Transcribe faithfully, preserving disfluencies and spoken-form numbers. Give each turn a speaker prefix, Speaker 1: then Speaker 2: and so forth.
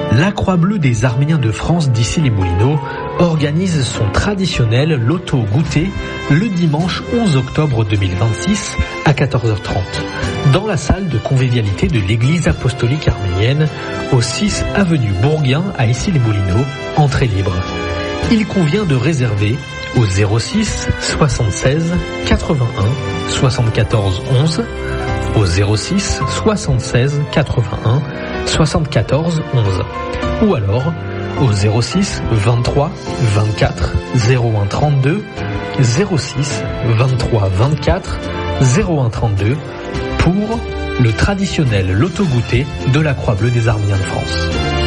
Speaker 1: La Croix-Bleue des Arméniens de France d'Issy-les-Moulineaux organise son traditionnel loto goûter le dimanche onze octobre deux mille vingt-six à quatorze heures trente dans la salle de convivialité de l'église apostolique arménienne au six avenue Bourguin à Issy-les-Moulineaux, entrée libre. Il convient de réserver au zéro six soixante-seize quatre-vingt-un soixante-quatorze onze, au zéro six soixante-seize quatre-vingt-un soixante-quatorze onze, ou alors au zéro six vingt-trois vingt-quatre zéro un trente-deux, zéro six vingt-trois vingt-quatre zéro un trente-deux pour le traditionnel loto goûter de la Croix-Bleue des Arméniens de France.